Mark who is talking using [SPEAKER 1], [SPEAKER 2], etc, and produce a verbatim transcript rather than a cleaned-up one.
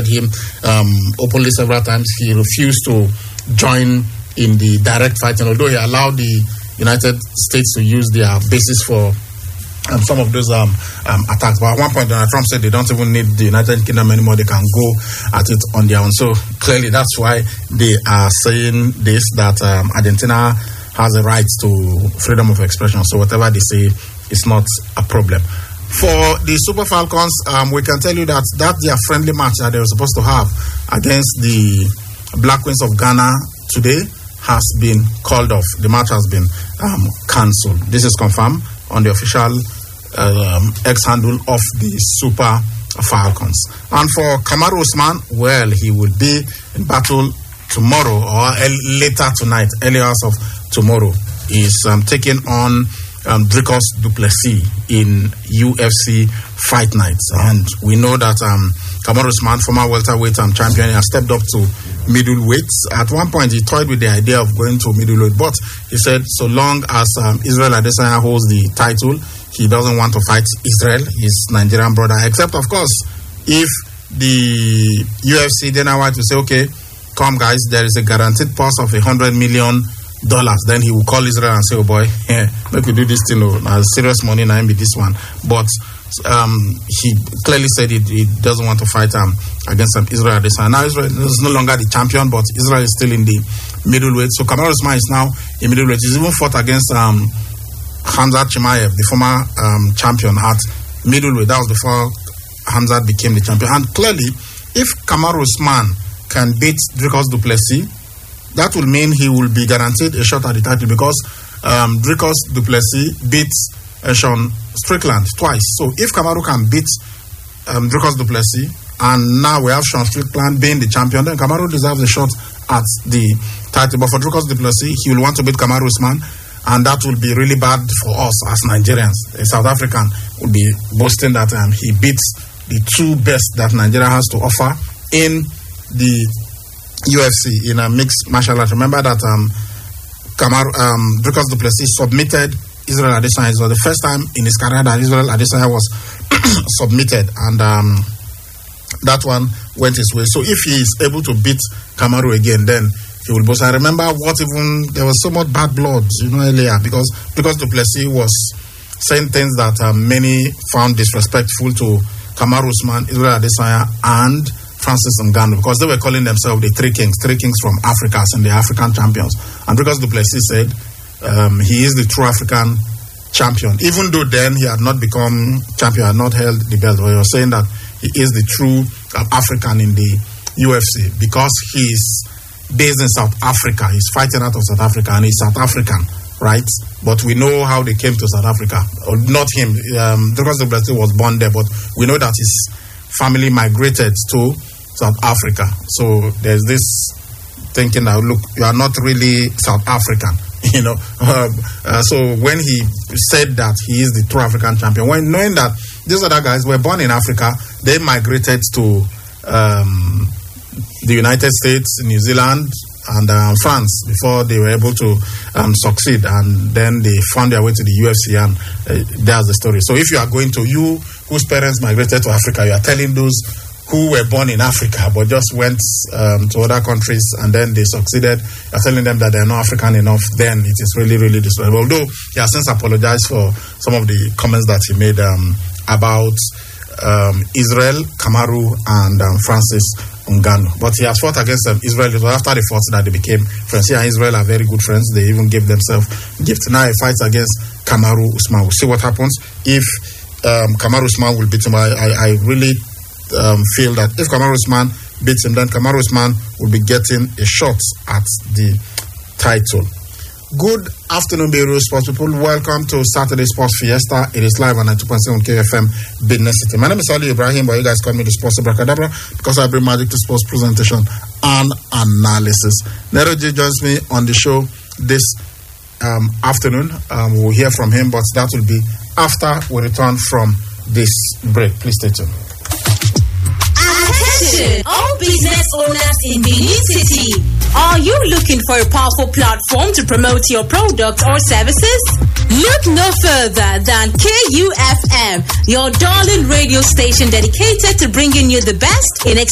[SPEAKER 1] him um, openly several times. He refused to join in the direct fighting, although he allowed the United States to use their bases for um, some of those um, um, attacks. But at one point, Donald Trump said they don't even need the United Kingdom anymore. They can go at it on their own. So clearly, that's why they are saying this, that um, Argentina has a right to freedom of expression. So whatever they say is not a problem. For the Super Falcons, um, we can tell you that that their friendly match that they were supposed to have against the Black Queens of Ghana today has been called off. The match has been um, cancelled. This is confirmed on the official um, X handle of the Super Falcons. And for Kamaru Usman, well, he will be in battle tomorrow or later tonight, early hours of tomorrow. He's um, taking on um, Dricus du Plessis in U F C Fight Nights. And we know that um, Kamaru Usman, former welterweight um, champion, has stepped up to middleweight. At one point, he toyed with the idea of going to middleweight, but he said so long as um, Israel Adesanya holds the title, he doesn't want to fight Israel, his Nigerian brother, except, of course, if the U F C Dana White will say, okay, come guys, there is a guaranteed purse of a hundred million dollars. Then he will call Israel and say, oh boy, yeah, make we do this thing, oh, now serious money, now be this one. But um, he clearly said he, he doesn't want to fight um, against um, Israel Adesanya. Now Israel is no longer the champion, but Israel is still in the middleweight. So Kamaru Usman is now in middleweight. He's even fought against um, Khamzat Chimaev, the former um, champion, at middleweight. That was before Khamzat became the champion. And clearly, if Kamaru Usman can beat Dricus du Plessis, that will mean he will be guaranteed a shot at the title, because um, Dricus du Plessis beat uh, Sean Strickland twice. So if Kamaru can beat um, Dricus du Plessis, and now we have Sean Strickland being the champion, then Kamaru deserves a shot at the title. But for Dricus du Plessis, he will want to beat Kamaru Usman, and that will be really bad for us as Nigerians. A South African will be boasting that um, he beats the two best that Nigeria has to offer in the U F C, in a mixed martial arts. Remember that um, Kamaru, um, Dricus du Plessis submitted Israel Adesanya. It was the first time in his career that Israel Adesanya was submitted, and um, that one went his way. So if he is able to beat Kamaru again, then he will boast. I remember what even, there was so much bad blood, you know, earlier, because because du Plessis was saying things that um, many found disrespectful to Kamaru Usman, Israel Adesanya, and Francis Ngannou, because they were calling themselves the Three Kings, Three Kings from Africa, and the African champions. And because du Plessis said um, he is the true African champion, even though then he had not become champion, had not held the belt, but he was saying that he is the true uh, African in the U F C, because he's based in South Africa. He's fighting out of South Africa, and he's South African, right? But we know how they came to South Africa. Or not him, um, Dricus du Plessis was born there, but we know that his family migrated to South Africa. So there's this thinking that, look, you are not really South African, you know. Uh, uh, so when he said that he is the true African champion, when knowing that these other guys were born in Africa, they migrated to um, the United States, New Zealand, and uh, France before they were able to um, succeed, and then they found their way to the U F C, and uh, there's the story. So if you are going to, you whose parents migrated to Africa, you are telling those who were born in Africa but just went um, to other countries and then they succeeded, you're telling them that they're not African enough, then it is really, really disrespectful. Although he has since apologized for some of the comments that he made um, about um, Israel, Kamaru, and um, Francis Ngannou. But he has fought against um, Israel. It was after the fought that they became friends. He and Israel are very good friends. They even gave themselves gifts. Now he fights against Kamaru Usman. We'll see what happens if um, Kamaru Usman will beat him. I, I, I really um, feel that if Kamaru Usman beats him, then Kamaru Usman will be getting a shot at the title. Good afternoon, Beirut sports people. Welcome to Saturday Sports Fiesta. It is live on ninety-two point seven K F M, Business City. My name is Ali Ibrahim, but you guys call me the Sports Abracadabra because I bring magic to sports presentation and analysis. Nero J joins me on the show this um, afternoon. Um, we'll hear from him, but that will be after we return from this break. Please stay tuned.
[SPEAKER 2] Attention, all business owners in Benin City. Are you looking for a powerful platform to promote your products or services? Look no further than K U F M, your darling radio station dedicated to bringing you the best in